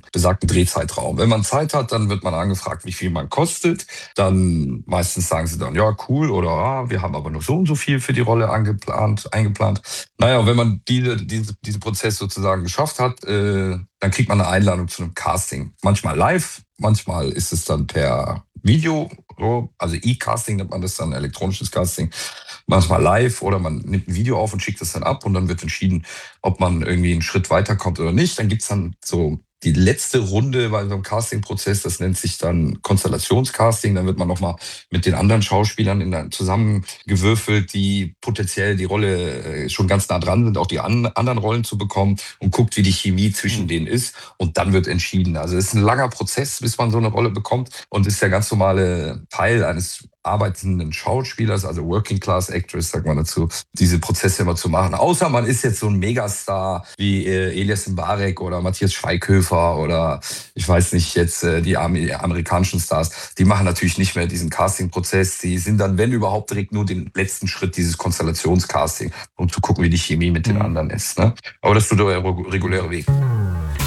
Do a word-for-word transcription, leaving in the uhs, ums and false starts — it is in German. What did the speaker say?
besagten Drehzeitraum. Wenn man Zeit hat, dann wird man angefragt, wie viel man kostet. Dann meistens sagen sie dann, ja, cool, oder ah, wir haben aber nur so und so viel für die Rolle angeplant, eingeplant. Naja, und wenn man diese, diese, diesen Prozess sozusagen geschafft hat, äh, dann kriegt man eine Einladung zu einem Casting. Manchmal live, manchmal ist es dann per Video, so, also E-Casting nennt man das dann, elektronisches Casting. Manchmal live oder man nimmt ein Video auf und schickt es dann ab und dann wird entschieden, ob man irgendwie einen Schritt weiterkommt oder nicht. Dann gibt's dann so die letzte Runde bei so einem Casting-Prozess, das nennt sich dann Konstellationscasting. Dann wird man nochmal mit den anderen Schauspielern in der, zusammengewürfelt, die potenziell die Rolle äh, schon ganz nah dran sind, auch die an, anderen Rollen zu bekommen und guckt, wie die Chemie zwischen Mhm. denen ist. Und dann wird entschieden. Also es ist ein langer Prozess, bis man so eine Rolle bekommt und ist der ganz normale Teil eines arbeitenden Schauspielers, also Working Class Actress, sagt man dazu, diese Prozesse immer zu machen. Außer man ist jetzt so ein Megastar wie äh, Elias Mbarek oder Matthias Schweighöfer oder ich weiß nicht, jetzt äh, die Am amerikanischen Stars. Die machen natürlich nicht mehr diesen Casting-Prozess. Die sind dann, wenn überhaupt, direkt nur den letzten Schritt dieses Konstellationscasting, um zu gucken, wie die Chemie mit den Mhm. anderen ist. Ne? Aber das ist so der reguläre Weg.